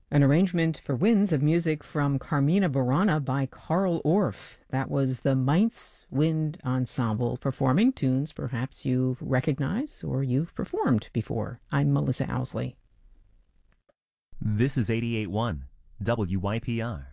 An arrangement for winds of music from Carmina Burana by Carl Orff. That was the Mainz Wind Ensemble performing tunes perhaps you recognize or you've performed before. I'm Melissa Owsley. This is 88.1 WYPR.